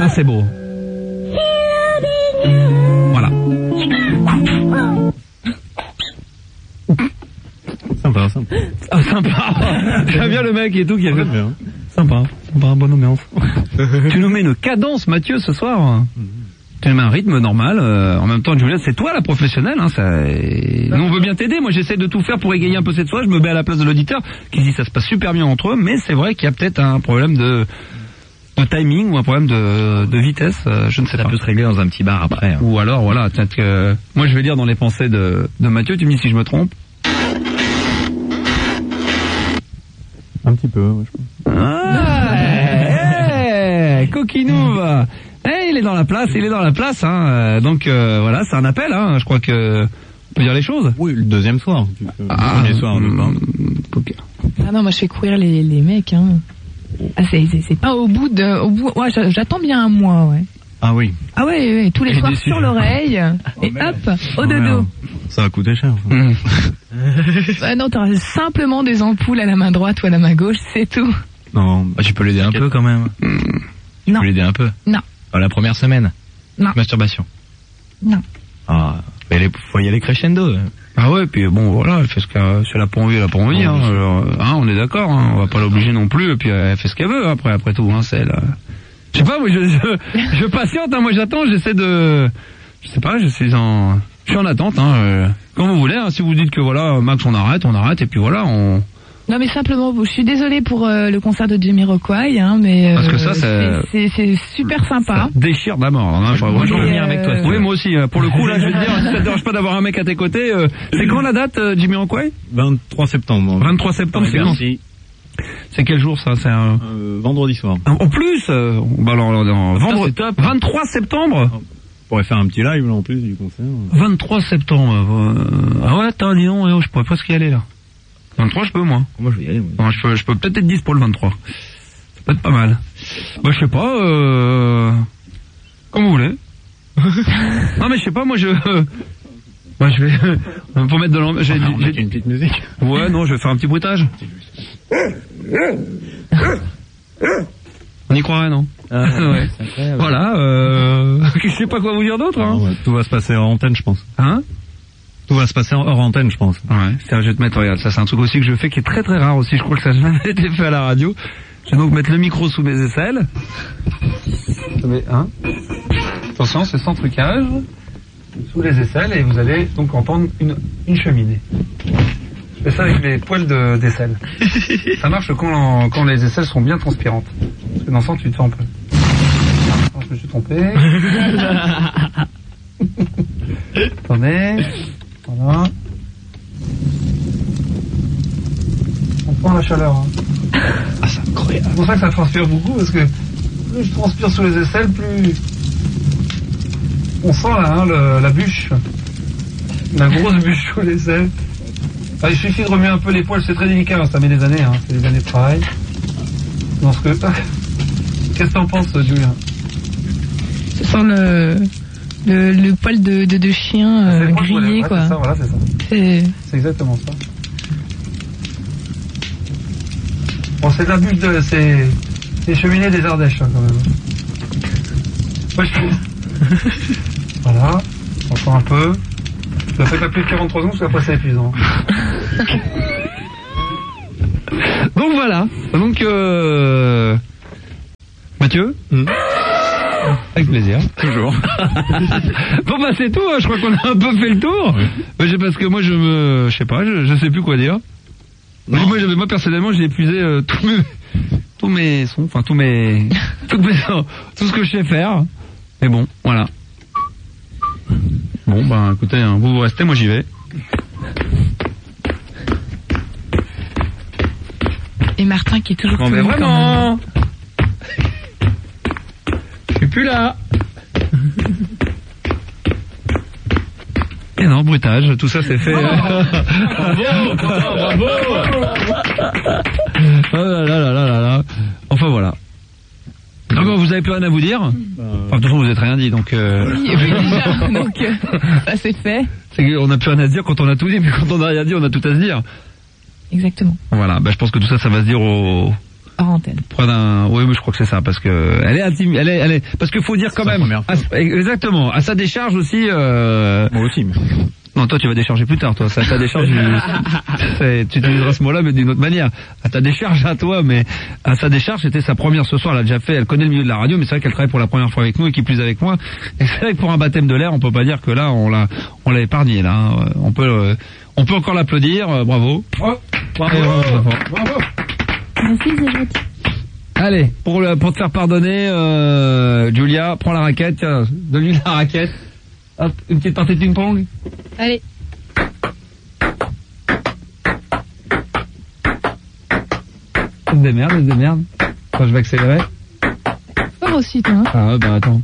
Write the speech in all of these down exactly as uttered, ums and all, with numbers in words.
Ah, c'est beau. Voilà. Sympa, sympa. Ah, sympa. J'aime bien le mec et tout qui a fait bien. Sympa, sympa, bonne ambiance. Tu nous mets une cadence, Mathieu, ce soir. Tu nous mets un rythme normal. Euh, en même temps, Juliette, c'est toi la professionnelle. Hein, ça... Nous, on veut bien t'aider. Moi, j'essaie de tout faire pour égayer un peu cette soirée. Je me mets à la place de l'auditeur qui dit ça se passe super bien entre eux, mais c'est vrai qu'il y a peut-être un problème de... de timing ou un problème de, de vitesse, euh, je ne sais ça pas. Ça peut se régler dans un petit bar après. Hein. Ou alors, voilà, peut-être que... Moi, je vais lire dans les pensées de, de Mathieu, tu me dis si je me trompe. Un petit peu, ouais, je pense. Ah, hey, coquinouve. Eh, il est dans la place, il est dans la place, hein. Donc, euh, voilà, c'est un appel, hein. Je crois que... On peut dire les choses. Oui, le deuxième soir. Ah, le premier soir, le bain. Ah non, moi, je fais courir les, les mecs, hein. Ah, c'est, c'est, c'est pas au bout de, au bout, ouais, j'attends bien un mois, ouais. Ah oui. Ah ouais, ouais, ouais tous les soirs sur l'oreille, oh, et merde. Hop, au oh, dodo. Merde. Ça va coûter cher. Mmh. Bah non, t'auras simplement des ampoules à la main droite ou à la main gauche, c'est tout. Non, bah, tu peux l'aider un peu quand même. Mmh. Tu non. peux l'aider un peu. Non. Dans la première semaine. Non. Masturbation. Non. Ah, mais il faut y aller crescendo. Ah ouais, puis bon, voilà, elle fait ce qu'elle, si elle a pas envie, elle a pas envie, hein, alors, hein, on est d'accord, hein, on va pas l'obliger non plus, et puis elle fait ce qu'elle veut, après, après tout, hein, c'est elle. Je sais pas, moi, je, je, je patiente, hein, moi j'attends, j'essaie de, je sais pas, je suis en, je suis en attente, hein, euh, comme vous voulez, hein, si vous dites que voilà, Max, on arrête, on arrête, et puis voilà, on... Non mais simplement, je suis désolée pour euh, le concert de Jamiroquai, hein, mais euh, parce que ça, c'est, c'est, c'est, c'est super sympa. Ça déchire d'abord. Hein, je vais revenir euh... avec toi. Oui, moi aussi. Pour le coup, là, je vais te dire, si ça te dérange pas d'avoir un mec à tes côtés, euh, c'est quand la date, euh, Jamiroquai ? vingt-trois septembre. vingt-trois septembre, c'est quand ? C'est quel jour ça ? C'est un euh, vendredi soir. En plus, euh, bah alors, alors vendredi. vingt-trois septembre. On pourrait faire un petit live là en plus du concert. vingt-trois septembre. Euh, ah ouais, attends, dis donc, oh, je pourrais presque y aller là. vingt-trois, je peux, moi. Moi, je vais y aller, moi. Non, je peux, je peux peut-être être dix pour le vingt-trois. Ça peut être pas mal. Bah, je sais pas, euh... comme vous voulez. Non, mais je sais pas, moi, je... Bah, je vais... Pour mettre de l'ambiance... J'ai, ah, j'ai... une petite musique. Ouais, non, je vais faire un petit bruitage. On y croirait, non? Ah, ouais. Voilà, euh... je sais pas quoi vous dire d'autre, hein. Ah, ouais, tout va se passer hors antenne, je pense. Hein? Tout va se passer hors antenne, je pense. Ouais, c'est, je vais te mettre, regarde, ça c'est un truc aussi que je fais qui est très très rare aussi, je crois que ça n'a jamais été fait à la radio. Je vais donc mettre le micro sous mes aisselles. Mais, hein? Attention, c'est sans trucage. Sous les aisselles et vous allez donc entendre une, une cheminée. Je fais ça avec les poils de, d'aisselle. Ça marche quand, quand les aisselles sont bien transpirantes. Parce que dans le sens, tu te fais un peu. Alors, je me suis trompé. Attendez. Voilà. On prend la chaleur. Hein. Ah, c'est incroyable. C'est pour ça que ça transpire beaucoup, parce que plus je transpire sous les aisselles, plus on sent là, hein, le, la bûche. La grosse bûche sous les aisselles. Ah, il suffit de remuer un peu les poils, c'est très délicat, hein, ça met des années, hein, c'est des années de travail. Dans ce que... Qu'est-ce que t'en penses, Julien? Ça sent le... Le, le poil de, de, de chien euh, grillé, ouais, quoi. C'est ça, voilà, c'est ça. C'est... c'est exactement ça. Bon, c'est de la bûche de... C'est... C'est cheminée des Ardèches, hein, quand même. Ouais, je... Voilà. Encore un peu. Ça fait pas plus de quarante-trois secondes, parce qu'après c'est épuisant. Donc voilà. Donc, euh... Mathieu mmh. Avec plaisir. Toujours. Bon bah c'est tout, hein. Je crois qu'on a un peu fait le tour. Oui. Bah, parce que moi je me... Je sais pas, je, je sais plus quoi dire. Moi, moi, moi personnellement j'ai épuisé euh, tous mes... Tous mes sons, enfin tous mes... Toutes mes... Tout ce que je sais faire. Mais bon, voilà. Bon bah écoutez, hein, vous vous restez, moi j'y vais. Et Martin qui est toujours... Non mais vraiment. Je suis plus là. Et non, bruitage, tout ça c'est fait. Oh, bravo, bravo. Oh là là là là là. Enfin voilà. Ah bon, vous avez plus rien à vous dire. Enfin, de toute façon, vous n'êtes rien dit, donc... Euh... Oui, oui, déjà, donc euh, ça c'est fait. C'est qu'on n'a plus rien à se dire quand on a tout dit, mais quand on n'a rien dit, on a tout à se dire. Exactement. Voilà, bah, je pense que tout ça, ça va se dire au... hors antenne. Près d'un, oui, mais je crois que c'est ça, parce que elle est intime, elle est, elle est, parce qu'il faut dire quand même, à, exactement, à sa décharge aussi. Euh... Moi aussi. Mais... Non, toi tu vas décharger plus tard, toi. Ça, ta décharge, c'est, tu utiliseras ce mot-là, mais d'une autre manière. À ta décharge à toi, mais à sa décharge, c'était sa première ce soir. Elle a déjà fait, elle connaît le milieu de la radio, mais c'est vrai qu'elle travaille pour la première fois avec nous et qui plus avec moi. Et c'est vrai que pour un baptême de l'air, on peut pas dire que là, on l'a, on l'a épargné là. Hein. On peut, euh, on peut encore l'applaudir. Euh, bravo. Bravo. Bravo. Bravo. Bravo. Merci, c'est gentil. Allez, pour le, pour te faire pardonner, euh, Julia, prends la raquette, tiens, donne-lui la raquette. Hop, une petite partie de ping-pong. Allez. Ça se démerde, ça se démerde. Quand je vais accélérer. Fort aussi, toi, hein. Ah ouais, bah attends.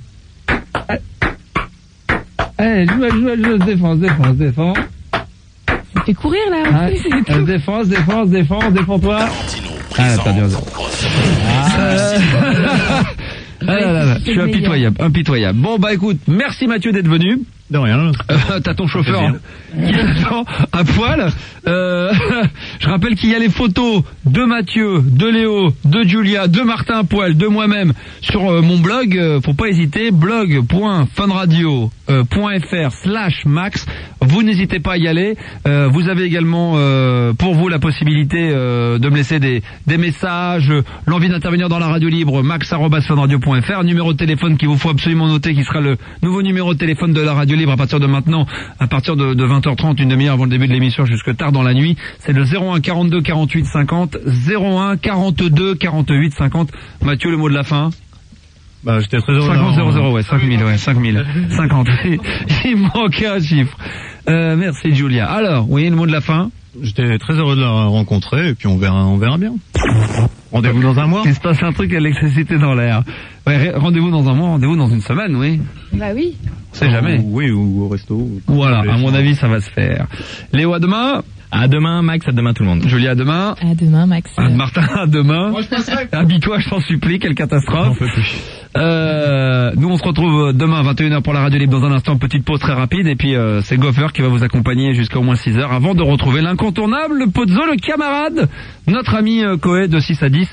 Allez, joue, joue, joue, défense, défense, défense. Ça fait courir, là. Ah, euh, défense, défense, défense, défends-toi. Ah, t'as bien. Ah, ah là là là, je suis impitoyable, impitoyable. Bon bah écoute, merci Mathieu d'être venu. De rien. Euh, t'as ton chauffeur hein, qui attend à poil. Euh, je rappelle qu'il y a les photos de Mathieu, de Léo, de Julia, de Martin à poil, de moi-même sur euh, mon blog. Euh, faut pas hésiter, blog point funradio point fr slash max. Vous n'hésitez pas à y aller. Euh, vous avez également euh, pour vous la possibilité euh, de me laisser des, des messages, l'envie d'intervenir dans la radio libre, max arobase funradio point fr, numéro de téléphone qu'il vous faut absolument noter, qui sera le nouveau numéro de téléphone de la radio libre à partir de maintenant, à partir de, de vingt heures trente, une demi-heure avant le début de l'émission jusque tard dans la nuit. C'est le zéro un quarante-deux quarante-huit cinquante, zéro un quarante-deux quarante-huit cinquante. Mathieu, le mot de la fin. Bah, j'étais très heureux. cinquante zéro zéro, ouais, cinq mille, ouais, cinq mille, cinquante. Il manquait un chiffre. Euh, merci Julia. Alors, oui, le mot de la fin. J'étais très heureux de la rencontrer et puis on verra, on verra bien. Rendez-vous dans un mois. Il se passe un truc à l'électricité dans l'air. Ouais, rendez-vous dans un mois, rendez-vous dans une semaine, oui. Bah oui. On sait jamais. Ou, oui, ou au resto. Ou voilà, à mon avis, ça va se faire. Léo, à demain. À demain, Max, à demain tout le monde. Julie, à demain. À demain, Max. À Martin, à demain. Moi, je passerai. Habille-toi, je t'en supplie, quelle catastrophe. Euh, nous, on se retrouve demain à vingt et une heures pour la radio libre. Dans un instant, petite pause très rapide. Et puis, euh, c'est Goffer qui va vous accompagner jusqu'à au moins six heures avant de retrouver l'incontournable, le Pozzo, le camarade, notre ami euh, Coé de six à dix.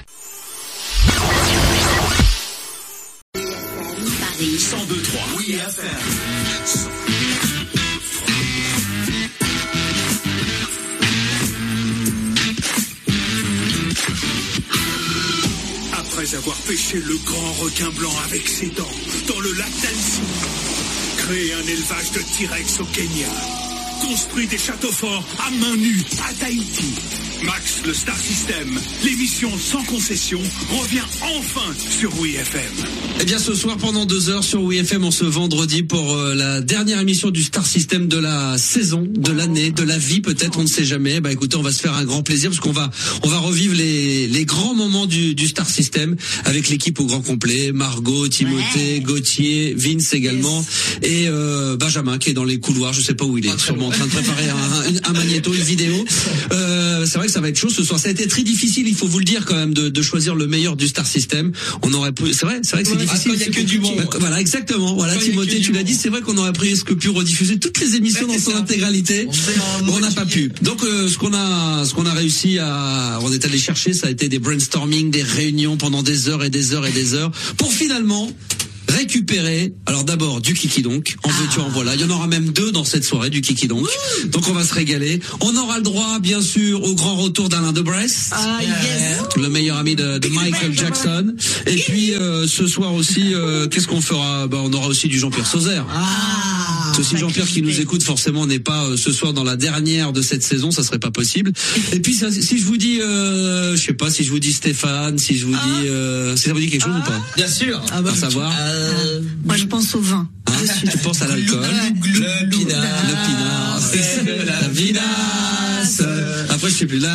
Paris cent deux trois, oui F M. Après avoir pêché le grand requin blanc avec ses dents dans le lac d'Annecy, créé un élevage de T-Rex au Kenya, construit des châteaux forts à main nue à Tahiti, Max le Star System, l'émission sans concession, revient enfin sur W I F M. Eh bien ce soir pendant deux heures sur W I F M, on se vendredi pour euh, la dernière émission du Star System de la saison, de l'année, de la vie peut-être, on ne sait jamais. Bah écoutez, on va se faire un grand plaisir parce qu'on va on va revivre les les grands moments du, du Star System avec l'équipe au grand complet, Margot, Timothée, ouais. Gauthier, Vince également, yes. et euh, Benjamin qui est dans les couloirs, je sais pas où il est, sûrement en train de préparer un, un, un magnéto, une vidéo. Euh, c'est vrai que ça va être chaud ce soir. Ça a été très difficile, il faut vous le dire quand même, de, de choisir le meilleur du Star System. On aurait pu, c'est vrai, c'est vrai que c'est ouais, difficile. Il y a que du bon. Bah, voilà, exactement. Voilà, quand Timothée, tu l'as dit, c'est vrai qu'on aurait presque pu rediffuser toutes les émissions ouais, dans son ça. intégralité. On n'a pas pu. Donc, euh, ce qu'on a, ce qu'on a réussi à, on est allé chercher, ça a été des brainstorming, des réunions pendant des heures et des heures et des heures, pour finalement récupérer, alors d'abord du Kiki Donc, en veux-tu en voilà, il y en aura même deux dans cette soirée du Kiki Donc, donc on va se régaler. On aura le droit bien sûr au grand retour d'Alain de Brest, ah, yes. le meilleur ami de, de Michael Jackson, et puis euh, ce soir aussi, euh, qu'est-ce qu'on fera, bah, on aura aussi du Jean-Pierre Sauzère. Ah, c'est aussi Jean-Pierre qui nous écoute, forcément n'est pas euh, ce soir dans la dernière de cette saison, ça serait pas possible. Et puis ça, si je vous dis, euh, je sais pas, si je vous dis Stéphane, si je vous ah. dis, euh, si ça vous dit quelque chose ah. ou pas? Bien sûr. Ah bah, à savoir. Euh... Euh, moi je pense au vin. Hein, tu penses à l'alcool. Le pinard. Le pinard. C'est la vinasse. Après je sais plus là.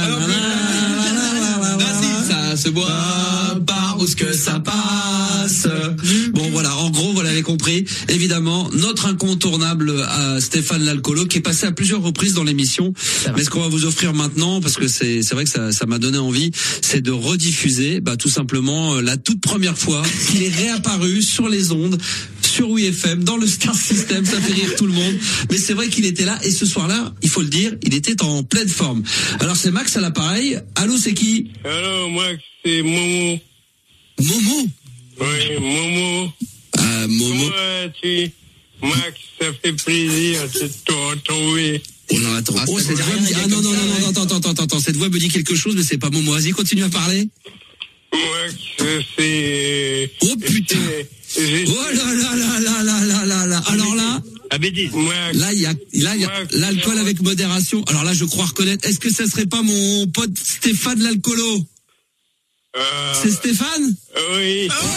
Ça se boit par où ce que ça passe. Bon voilà, en gros, vous l'avez compris. Évidemment, notre incontournable euh, Stéphane l'alcoolo qui est passé à plusieurs reprises dans l'émission. Mais ce qu'on va vous offrir maintenant, parce que c'est c'est vrai que ça ça m'a donné envie, c'est de rediffuser bah tout simplement euh, la toute première fois qu'il est réapparu sur les ondes sur W F M, dans le Star System, ça fait rire tout le monde. Mais c'est vrai qu'il était là, et ce soir-là, il faut le dire, il était en pleine forme. Alors c'est Max à l'appareil. Allô, c'est qui? Allô, Max, c'est Momo. Momo? Oui, Momo. Ah, Momo. Comment vas-tu? Max, ça fait plaisir de te retrouver. Oh non, attends. Oh, cette voix me dit... Ah non, non, non, non, attends, attends, attends, attends, cette voix me dit quelque chose, mais c'est pas Momo. Vas-y, continue à parler. Max, c'est... Oh putain. C'est... Oh là là là là là là là là. Alors là... Là, il y a, là, il y a l'alcool avec modération. Alors là, je crois reconnaître. Est-ce que ça serait pas mon pote Stéphane l'alcoolo? Euh... C'est Stéphane? Oui. Oh,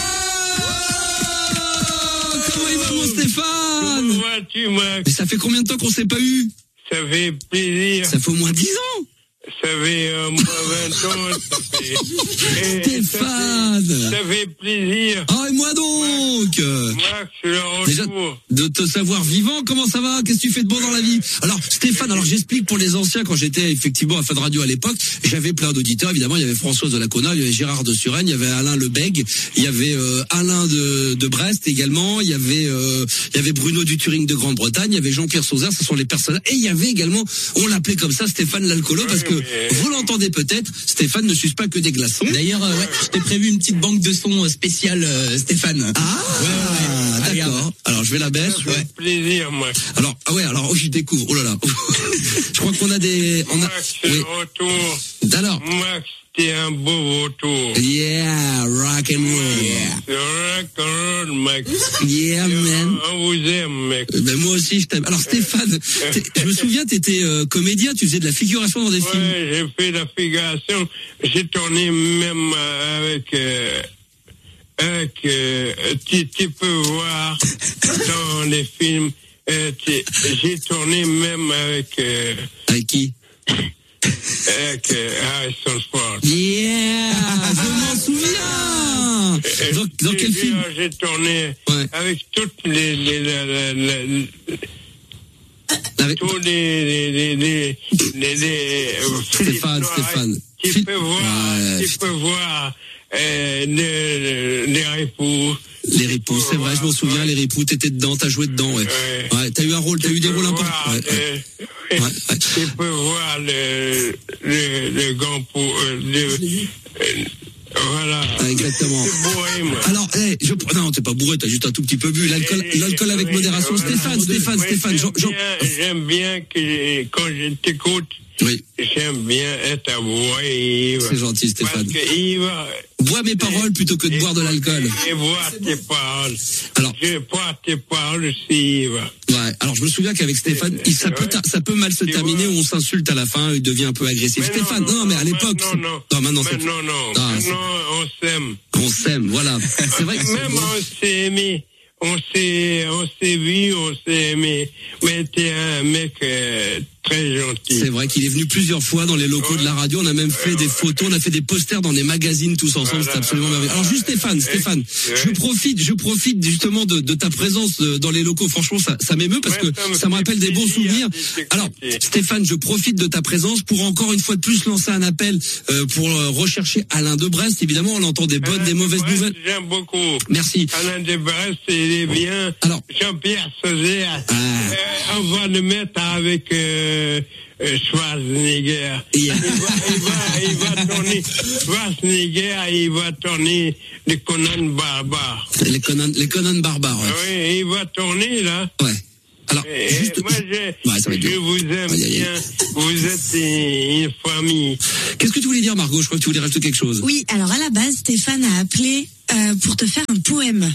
comment il va, mon Stéphane? Comment vas-tu, Max? Mais ça fait combien de temps qu'on s'est pas eu? Ça fait plaisir. Ça fait au moins dix ans. Ça fait euh, moins vingt ans. Ça fait... Stéphane. Ça fait, ça fait plaisir. Oh, et moi donc. Max, le retour. Déjà, de te savoir vivant, comment ça va? Qu'est-ce que tu fais de bon dans la vie? Alors, Stéphane, alors j'explique pour les anciens, quand j'étais effectivement à Fun Radio à l'époque, j'avais plein d'auditeurs, évidemment, il y avait Françoise de Lacona, il y avait Gérard de Suresnes, il y avait Alain Lebègue, il y avait euh, Alain de, de Brest également, il y avait euh, il y avait Bruno du Turing de Grande-Bretagne, il y avait Jean-Pierre Sauzard, ce sont les personnages, et il y avait également, on l'appelait comme ça, Stéphane l'alcoolo, parce que vous l'entendez peut-être, Stéphane ne suce pas que des glaçons. D'ailleurs, euh, ouais, je t'ai prévu une petite banque de sons spéciale, euh, Stéphane. Ah, ouais, ouais, d'accord. Alors je vais la baisse. Ça fait Ouais. plaisir, Max. Alors ah ouais, alors oh, je découvre. Oh là là. Je crois qu'on a des. On a. Max, Oui. le retour. Alors. Max, t'es un beau retour. Yeah, rock and roll. Yeah, C'est rock and roll, Max. yeah man. On vous aime, mec. Ben moi aussi je t'aime. Alors Stéphane, je me souviens, t'étais euh, comédien, tu faisais de la figuration dans des films. Ouais, j'ai fait la figuration. J'ai tourné même euh, avec... Euh, avec euh, tu, tu peux voir dans les films. Euh, tu, j'ai tourné même avec... Euh, avec qui? Avec euh, Harrison Ford. Yeah, je m'en souviens. Euh, Dans, dans quel j'ai, film? J'ai tourné Ouais. avec toutes les... les, les, les, les Avec... tous les... les, les, les, les, les Stéphane, Stéphane. Tu Phil- peux voir... Ouais. Tu peux voir... Euh, les, les ripoux. Les ripoux, c'est vrai, je m'en souviens, les ripoux, t'étais dedans, t'as joué dedans, ouais. Ouais. Ouais, t'as eu un rôle, t'as eu des rôles importants. Voir, Ouais, ouais. euh, Ouais, ouais. Tu peux voir le, le, le grand pour... Euh, le, euh, voilà. Ah, exactement. C'est bohème. Alors, hey, je, non, t'es pas bourré, t'as juste un tout petit peu bu. L'alcool, Et- l'alcool avec oui, modération. voilà. Stéphane, Stéphane, Ouais, Stéphane, j'aime Jean, Jean- bien- J'aime bien que quand je t'écoute, Oui, j'aime bien ta voix. Et, c'est gentil, Stéphane. Parce que il va... Bois mes paroles plutôt que de boire de l'alcool. Et voir tes paroles. Alors, Je vois tes paroles aussi, Yves. ouais, alors je me souviens qu'avec Stéphane, il, ça, peut, ta- ça peut mal se Tu terminer vois. où on s'insulte à la fin, il devient un peu agressif. Mais Stéphane, non, mais à l'époque. Non, c'est- non. non, maintenant c'est. Maintenant, non. Ah, c'est- Maintenant, on s'aime. On s'aime, voilà. C'est vrai que c'est Même bon. on s'est aimé. On s'est, on s'est vu, on s'est aimé. Mais t'es un mec euh, très gentil. C'est vrai qu'il est venu plusieurs fois dans les locaux de la radio. On a même fait des photos, on a fait des posters dans les magazines tous ensemble. Voilà. C'est absolument merveilleux. Alors juste Stéphane, Stéphane, je profite, je profite justement de, de ta présence euh, dans les locaux. Franchement, ça, ça m'émeut parce Ouais, que ça me ça me fait rappelle des bons plaisir souvenirs. de t'écouter. Alors Stéphane, je profite de ta présence pour encore une fois de plus lancer un appel euh, pour euh, rechercher Alain de Brest. Évidemment, on entend des bonnes, Alain des mauvaises Debrest, nouvelles. J'aime beaucoup. Merci. Alain Debrest, il est bien. Alors. Jean-Pierre Sauzard, Ah. euh, on va le mettre avec euh, euh, Schwarzenegger. Yeah. Il va, il va, il va tourner Schwarzenegger, il va tourner les Conan Barbare. Les Conan, les Conan barbares. Ouais. Oui, il va tourner là. Ouais. Alors, Et juste. moi, je, Ouais, ça va être je dur. vous aime Aïe, aïe, aïe. bien. Vous êtes une, une famille. Qu'est-ce que tu voulais dire, Margot? Je crois que tu voulais rajouter quelque chose. Oui, alors à la base, Stéphane a appelé euh, pour te faire un poème.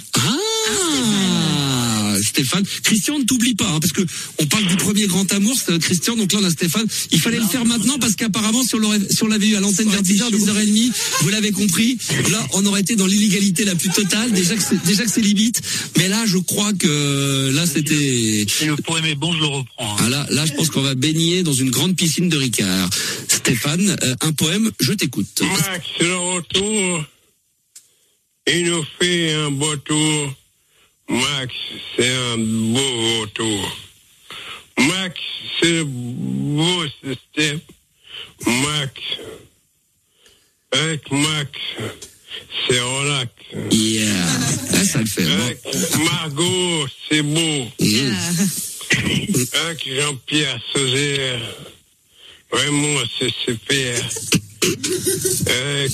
Ah, Stéphane. Christian, ne t'oublie pas, hein, parce que on parle du premier grand amour, c'est Christian, donc là on a Stéphane. Il fallait le faire maintenant parce qu'apparemment si on l'aurait, si on l'avait eu à l'antenne vers dix heures, dix heures trente, vous l'avez compris, là on aurait été dans l'illégalité la plus totale. Déjà que c'est, déjà que c'est limite, mais là je crois que là c'était. Si le poème est bon, je le reprends. Hein. Ah là, là je pense qu'on va baigner dans une grande piscine de Ricard. Stéphane, euh, un poème, je t'écoute. Max, le retour, il nous fait un beau tour. Max, c'est un beau retour. Max, c'est le beau système. Max, avec Max, c'est relax. Yeah. Ah, ça le fait. Avec Margot, c'est beau. Avec Jean-Pierre Sauzet, vraiment, c'est super. Avec...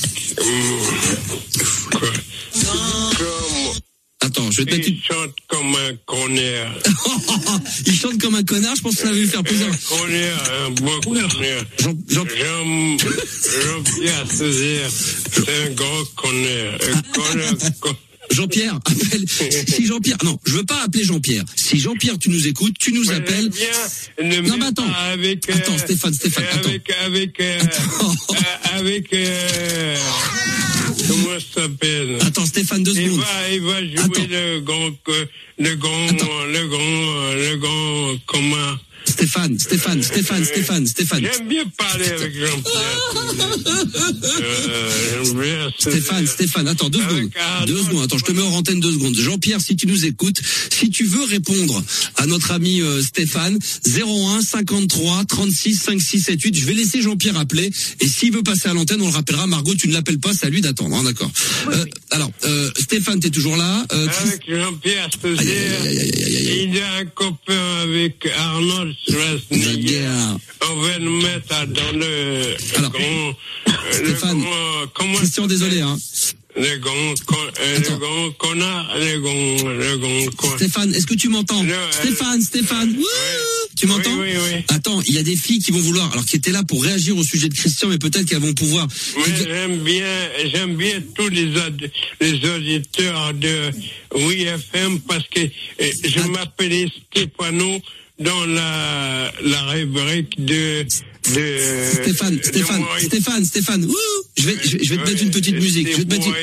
Quoi? Comme... Attends, je vais te mettre une... Il chante comme un connard. Il chante comme un connard, je pense que ça va lui faire plaisir. Un connard, un beau connard. Jean, Jean... Jean, Jean-Pierre Sauzet, c'est un gros connard. Un connard, con... Jean-Pierre, appelle. Si Jean-Pierre, non, je veux pas appeler Jean-Pierre. Si Jean-Pierre, tu nous écoutes, tu nous ouais, appelles. Bien, non, mais attends. Avec, euh, attends, Stéphane, Stéphane, attends. Avec, avec, euh, euh, avec, euh, comment ça s'appelle? Attends, Stéphane, deux secondes. Il va, il va jouer attends. le grand, le grand, attends. le grand, le grand, comment? Stéphane, Stéphane, Stéphane, Stéphane, Stéphane. J'aime bien parler avec Jean-Pierre. euh, Stéphane, Stéphane, attends, deux secondes. Deux secondes, attends, je te mets en antenne deux secondes. Jean-Pierre, si tu nous écoutes, si tu veux répondre à notre ami euh, Stéphane, zéro un cinquante-trois trente-six cinquante-six soixante-dix-huit, je vais laisser Jean-Pierre appeler, et s'il veut passer à l'antenne, on le rappellera. Margot, tu ne l'appelles pas, c'est à lui d'attendre, hein, d'accord. Euh, alors, euh, Stéphane, t'es toujours là euh, Avec Jean-Pierre Sauzet, il a un copain avec Arnold Schwarzenegger. On va le mettre dans le, alors, grand, Stéphane, le grand, comment Christian, désolé, hein. Le grand, con, euh, le grand connard, le grand, le grand con. Stéphane, est-ce que tu m'entends? Le, Stéphane, Stéphane, oui, tu m'entends? Oui, oui, oui. Attends, il y a des filles qui vont vouloir, alors qui étaient là pour réagir au sujet de Christian, mais peut-être qu'elles vont pouvoir. Mais j'aime bien, j'aime bien tous les ad, les auditeurs de W F M parce que eh, je ah. m'appelais Stéphano dans la la rubrique de de Stéphane, Stéphane, de Stéphane, Stéphane, Stéphane. Ouh, je vais je vais, je vais te mettre une petite musique. Je vais te mettre une...